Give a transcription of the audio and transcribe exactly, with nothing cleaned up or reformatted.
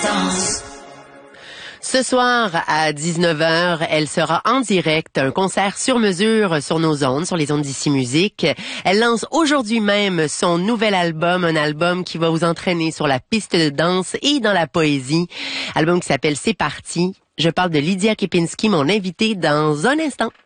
Danse. Ce soir, à dix-neuf heures, elle sera en direct, un concert sur mesure sur nos ondes, sur les ondes d'Ici Musique. Elle lance aujourd'hui même son nouvel album, un album qui va vous entraîner sur la piste de danse et dans la poésie. Album qui s'appelle C'est parti. Je parle de Lydia Kepinski, mon invitée, dans un instant.